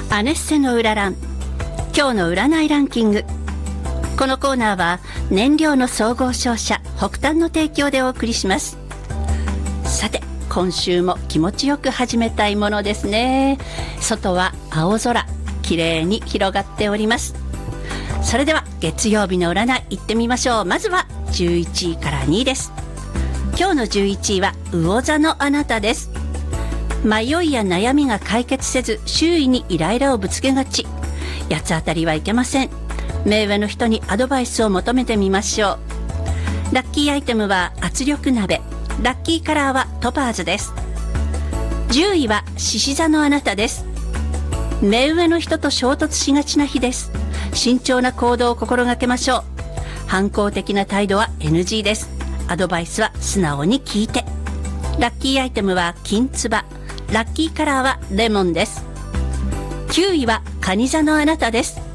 アネッセの裏ラン、今日の占いランキング。このコーナーは燃料の総合商社北端の提供でお送りします。さて、今週も気持ちよく始めたいものですね。外は青空、綺麗に広がっております。それでは月曜日の占い行ってみましょう。まずは11位から2位です。今日の11位は魚座のあなたです。迷いや悩みが解決せず、周囲にイライラをぶつけがち。八つ当たりはいけません。目上の人にアドバイスを求めてみましょう。ラッキーアイテムは圧力鍋。ラッキーカラーはトパーズです。10位は獅子座のあなたです。目上の人と衝突しがちな日です。慎重な行動を心がけましょう。反抗的な態度は NG です。アドバイスは素直に聞いて。ラッキーアイテムは金つば。ラッキーカラーはレモンです。9位は蟹座のあなたです。